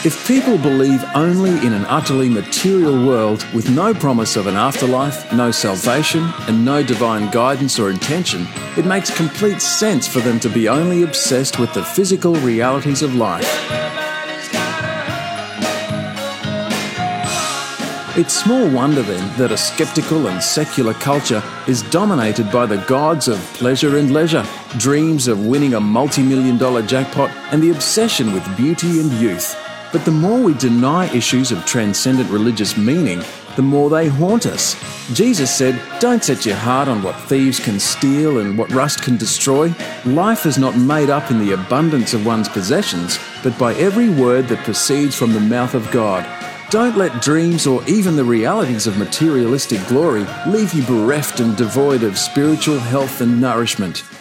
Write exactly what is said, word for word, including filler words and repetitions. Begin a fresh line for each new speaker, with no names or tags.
If people believe only in an utterly material world with no promise of an afterlife, no salvation, and no divine guidance or intention, it makes complete sense for them to be only obsessed with the physical realities of life. It's small wonder then that a skeptical and secular culture is dominated by the gods of pleasure and leisure, dreams of winning a multi-million dollar jackpot, and the obsession with beauty and youth. But the more we deny issues of transcendent religious meaning, the more they haunt us. Jesus said, "Don't set your heart on what thieves can steal and what rust can destroy. Life is not made up in the abundance of one's possessions, but by every word that proceeds from the mouth of God." Don't let dreams or even the realities of materialistic glory leave you bereft and devoid of spiritual health and nourishment.